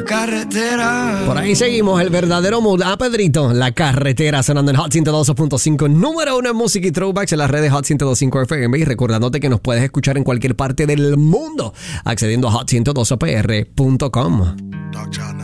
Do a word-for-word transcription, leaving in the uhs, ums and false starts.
carretera. Por ahí seguimos, el verdadero mood. Ah, Pedrito, La Carretera, sonando en Hot ciento dos punto cinco, número uno en música y throwbacks en las redes Hot ciento dos punto cinco F M. Y recordándote que nos puedes escuchar en cualquier parte del mundo accediendo a hot ciento dos p r punto com.